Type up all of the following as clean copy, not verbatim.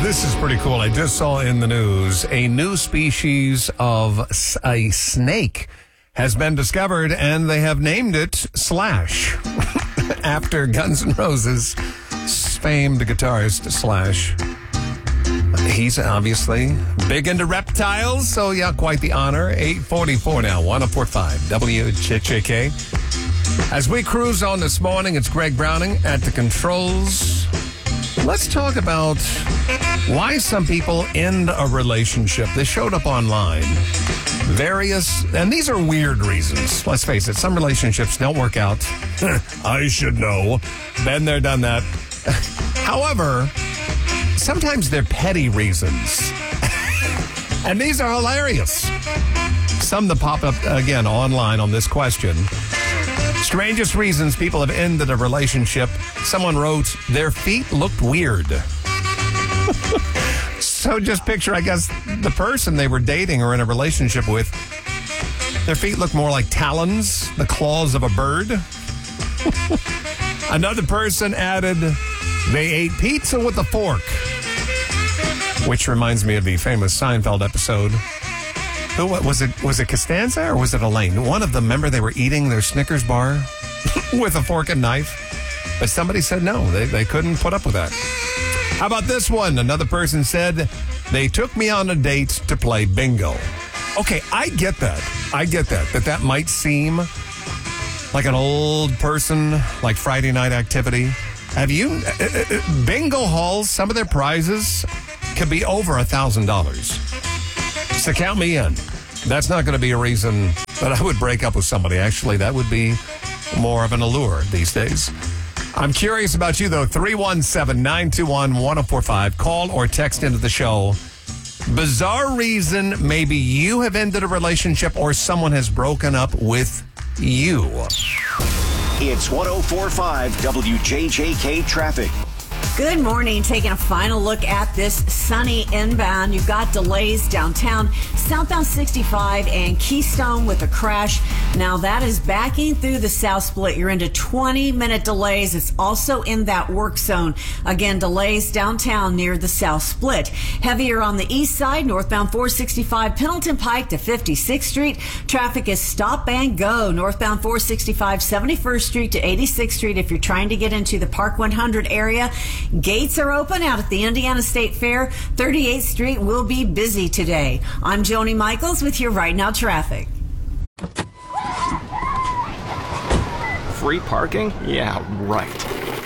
This is pretty cool. I just saw in the news a new species of a snake has been discovered, and they have named it Slash after Guns N' Roses' famed guitarist Slash. He's obviously big into reptiles, so yeah, quite the honor. 8:44 now, 104.5 WJJK. As we cruise on this morning, it's Greg Browning at the controls. Let's talk about why some people end a relationship. They showed up online. And these are weird reasons. Let's face it, some relationships don't work out. I should know. Been there, done that. However, sometimes they're petty reasons. And these are hilarious. Some that pop up again online on this question. Strangest reasons people have ended a relationship. Someone wrote, their feet looked weird. So just picture, I guess, the person they were dating or in a relationship with, their feet look more like talons, the claws of a bird. Another person added, they ate pizza with a fork. Which reminds me of the famous Seinfeld episode. Who was it? Was it Costanza or was it Elaine? One of them, remember they were eating their Snickers bar with a fork and knife? But somebody said no, they couldn't put up with that. How about this one? Another person said, they took me on a date to play bingo. Okay, I get that. That might seem like an old person, like Friday night activity. Have you, bingo halls, some of their prizes could be over $1,000. So count me in. That's not going to be a reason that I would break up with somebody. Actually, that would be more of an allure these days. I'm curious about you, though. 317-921-1045. Call or text into the show. Bizarre reason maybe you have ended a relationship or someone has broken up with you. It's 104.5 WJJK Traffic. Good morning. Taking a final look at this sunny inbound. You've got delays downtown, southbound 65 and Keystone with a crash. Now that is backing through the South Split. You're into 20-minute delays. It's also in that work zone. Again, delays downtown near the South Split. Heavier on the east side, northbound 465 Pendleton Pike to 56th Street. Traffic is stop and go. Northbound 465 71st Street to 86th Street if you're trying to get into the Park 100 area. Gates are open out at the Indiana State Fair. 38th Street will be busy today. I'm Joni Michaels with your Right Now traffic. Free parking? Yeah, right.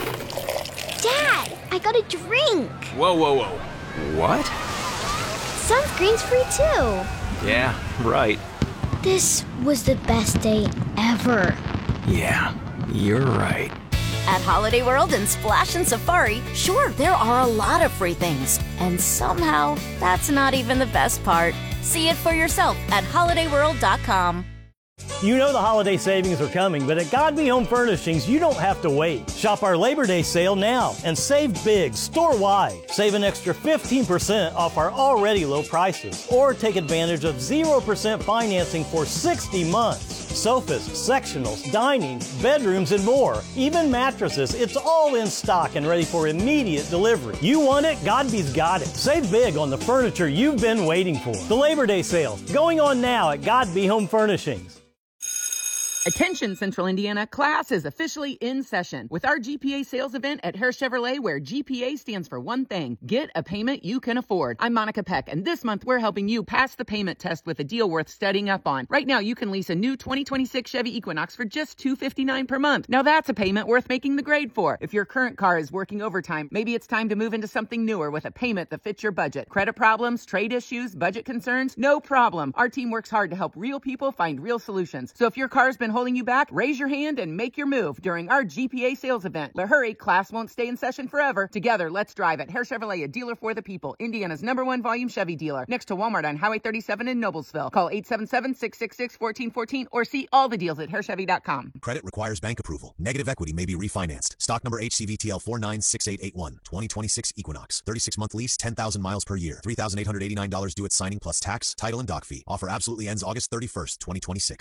Dad, I got a drink. Whoa. What? Sunscreen's free too. Yeah, right. This was the best day ever. Yeah, you're right. At Holiday World and Splash and Safari, sure, there are a lot of free things. And somehow, that's not even the best part. See it for yourself at holidayworld.com. You know the holiday savings are coming, but at Godby Home Furnishings, you don't have to wait. Shop our Labor Day sale now and save big store-wide. Save an extra 15% off our already low prices. Or take advantage of 0% financing for 60 months. Sofas, sectionals, dining, bedrooms, and more. Even mattresses, it's all in stock and ready for immediate delivery. You want it? Godby's got it. Save big on the furniture you've been waiting for. The Labor Day sale, going on now at Godby Home Furnishings. Attention Central Indiana, class is officially in session with our GPA sales event at Hare Chevrolet, where GPA stands for one thing: get a payment you can afford. I'm Monica Peck, and this month we're helping you pass the payment test with a deal worth studying up on. Right now you can lease a new 2026 Chevy Equinox for just $259 per month. Now that's a payment worth making the grade for. If your current car is working overtime, maybe it's time to move into something newer with a payment that fits your budget. Credit problems, trade issues, budget concerns? No problem. Our team works hard to help real people find real solutions. So if your car's been holding you back, raise your hand and make your move during our GPA sales event. But hurry, class won't stay in session forever. Together, let's drive at Hare Chevrolet, a dealer for the people. Indiana's #1 volume Chevy dealer. Next to Walmart on Highway 37 in Noblesville. Call 877-666-1414 or see all the deals at harechevy.com. Credit requires bank approval. Negative equity may be refinanced. Stock number HCVTL 496881. 2026 Equinox. 36-month lease, 10,000 miles per year. $3,889 due at signing plus tax, title, and dock fee. Offer absolutely ends August 31st, 2026.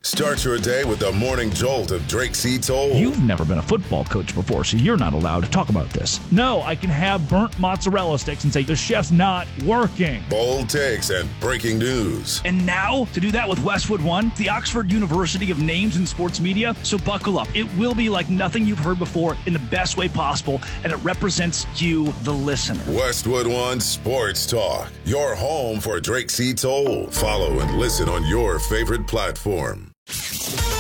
Start your day with the morning jolt of Drake C. Toll. You've never been a football coach before, so you're not allowed to talk about this. No, I can have burnt mozzarella sticks and say the chef's not working. Bold takes and breaking news. And now, to do that with Westwood One, the Oxford University of names in sports media. So buckle up. It will be like nothing you've heard before in the best way possible, and it represents you, the listener. Westwood One Sports Talk, your home for Drake C. Toll. Follow and listen on your favorite platform.